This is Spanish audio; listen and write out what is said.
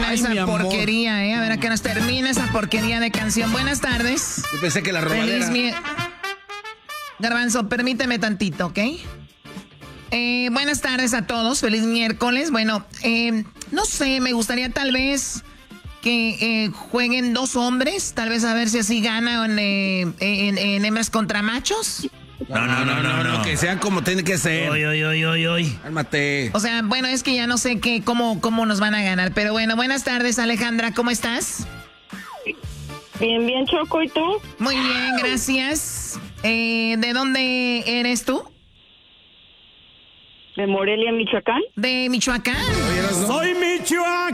esa mi amor. porquería, A ver a qué nos termina esa porquería de canción. Buenas tardes. Yo pensé que la robadera. Garbanzo, permíteme tantito, ¿ok? Buenas tardes a todos. Feliz miércoles. Bueno, no sé, me gustaría tal vez que jueguen dos hombres. Tal vez a ver si así ganan en hembras contra machos. No, que sean como tienen que ser. Oy. Cálmate. O sea, bueno, es que ya no sé cómo nos van a ganar. Pero bueno, buenas tardes, Alejandra. ¿Cómo estás? Bien, Choco, ¿y tú? Muy bien, gracias. ¿De dónde eres tú? De Morelia, Michoacán. ¿De Michoacán? Oye, Soy Michoacán.